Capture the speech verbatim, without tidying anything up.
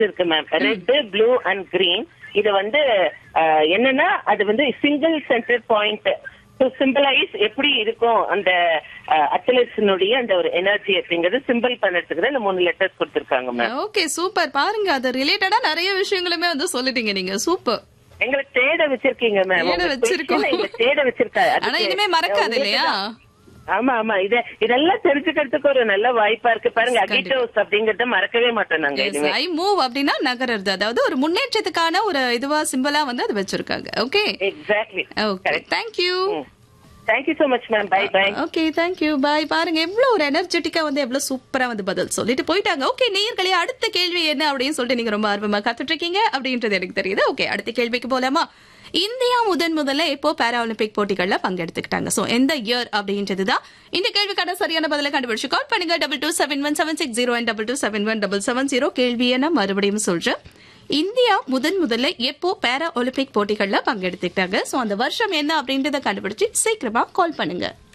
இருக்கு ma'am. Red, blue and green. இது வந்து என்னன்னா அது வந்து single centre point to symbolises எப்படி இருக்கும் அந்த அத்லெட்ஸினுடைய அந்த ஒரு எனர்ஜி அப்படிங்கறது சிம்பிள் பண்றதுக்கு தான் இந்த மூணு லெட்டர்ஸ் கொடுத்திருக்காங்க மேம். Okay, super. பாருங்க, அது ரிலேட்டடா நிறைய விஷயங்களுமே வந்து சொல்லிட்டீங்க நீங்க. சூப்பர். எங்களுக்கு தேட வச்சிருக்கீங்க மேம். வச்சிருக்கோம் தேட வச்சிருக்கா. ஆனா இனிமே மறக்காது இல்லையா? ஆமா ஆமா. இத இதெல்லாம் தெரிஞ்சுக்கிறதுக்கு ஒரு நல்ல வாய்ப்பா இருக்கு. பாருங்க, அகிட்டோஸ் அப்படிங்கறத மறக்கவே மாட்டோம் நாங்க. ஐ மூவ் அப்படின்னா நகர்றது, அதாவது ஒரு முன்னேற்றத்துக்கான ஒரு இதுவா சிம்பிளா வந்து அது வச்சிருக்காங்க. Okay, exactly. Okay, thank you. Thank you so much ma'am. By by. Okay, thank you, பாய். பாருங்க எவ்வளவு ஒரு எனர்ஜெட்டிக்கா வந்து எவ்வளவு சூப்பரா வந்து பதில் சொல்லிட்டு போயிட்டாங்க. ஓகே நேயர்களே, அடுத்த கேள்வி என்ன அப்படின்னு சொல்லிட்டு நீங்க ரொம்ப ஆர்வமா காத்துட்டு இருக்கீங்க அப்படின்றது எனக்கு தெரியுது. ஓகே, அடுத்த கேள்விக்கு போலாமா? இந்தியா முதன் முதல்ல எப்போ பாரா ஒலிம்பிக் போட்டிகள்ல பங்கெடுத்துக்கிட்டாங்க? சோ எந்த இயர் அப்படின்றதுதான் இந்த கேள்விக்கான சரியான பதிலை கண்டுபிடிச்சு கால் பண்ணுங்க. Double two seven one seven six zero and double two seven one double seven zero. கேள்வியை நான் மறுபடியும் சொல்றேன். இந்தியா முதன் முதல்ல எப்போ பாரா ஒலிம்பிக் போட்டிகள்ல பங்கெடுத்துக்கிட்டாங்க? சோ அந்த வருஷம் என்ன அப்படின்றத கண்டுபிடிச்சு சீக்கிரமா கால் பண்ணுங்க.